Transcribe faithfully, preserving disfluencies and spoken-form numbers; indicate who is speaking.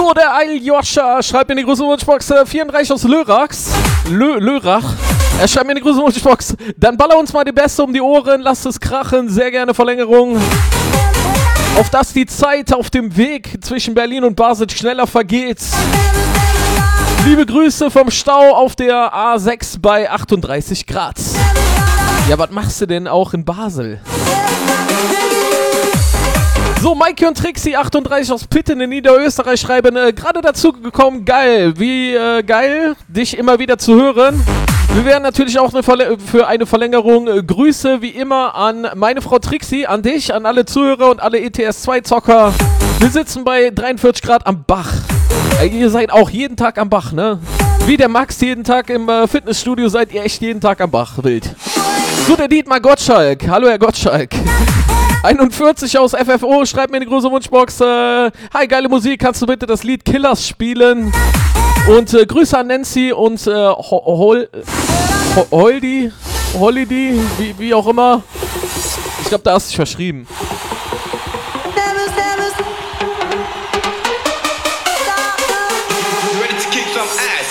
Speaker 1: So, der Aljoscha schreibt mir in die große Wunschbox äh, vierunddreißig aus Lörachs. Lö Lörach. Er schreibt mir in die große Wunschbox. Dann baller uns mal die Beste um die Ohren. Lasst es krachen. Sehr gerne Verlängerung. Auf dass die Zeit auf dem Weg zwischen Berlin und Basel schneller vergeht. Liebe Grüße vom Stau auf der A sechs bei achtunddreißig Grad. Ja, was machst du denn auch in Basel? So, Maike und Trixie achtunddreißig aus Pitten in Niederösterreich schreiben, äh, gerade dazu gekommen, geil, wie äh, geil, dich immer wieder zu hören. Wir werden natürlich auch eine Verle- für eine Verlängerung äh, Grüße wie immer an meine Frau Trixie, an dich, an alle Zuhörer und alle E T S zwei Zocker. Wir sitzen bei dreiundvierzig Grad am Bach. Äh, ihr seid auch jeden Tag am Bach, ne? Wie der Max jeden Tag im äh, Fitnessstudio seid ihr echt jeden Tag am Bach, wild. So, der Dietmar Gottschalk. Hallo, Herr Gottschalk. einundvierzig aus F F O, schreibt mir in die große Wunschbox. Äh, Hi, geile Musik, kannst du bitte das Lied Killers spielen? Und äh, Grüße an Nancy und äh, Ho Hol Ho Holdi, Holiday, wie, wie auch immer. Ich glaube, da hast du dich verschrieben.